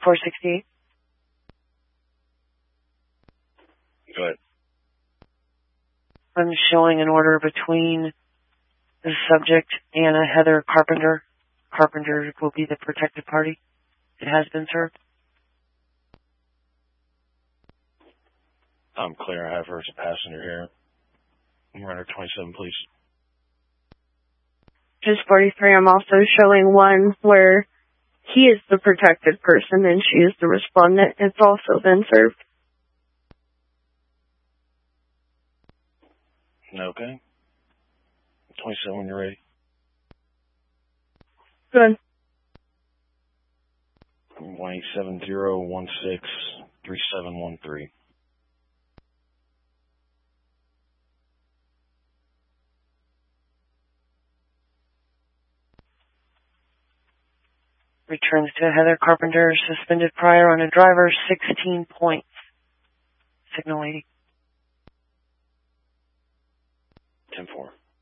468. Go ahead. I'm showing an order between the subject, Anna Heather Carpenter. Carpenter will be the protected party. It has been served. I'm clear. I have her as a passenger here. Runner 27, please. Just 43, I'm also showing one where he is the protected person and she is the respondent. It's also been served. Okay. 27 when you're ready. Good. 1-870-16-3713. Returns to Heather Carpenter, suspended prior on a driver, 16 points. Signal 80. 10-4.